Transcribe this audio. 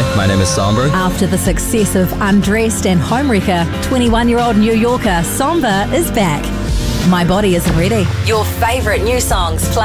my name is Somber. After the success of Undressed and Homewrecker, 21-year-old New Yorker Somber is back. My Body Isn't Ready. Your favourite new songs play